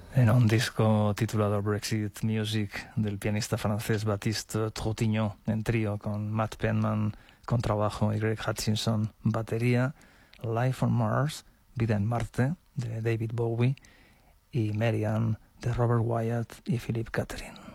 En un disco titulado Brexit Music del pianista francés Baptiste Troutignon en trío con Matt Penman contrabajo y Greg Hutchinson batería, Life on Mars, Vida en Marte de David Bowie y Marianne de Robert Wyatt y Philip Catherine.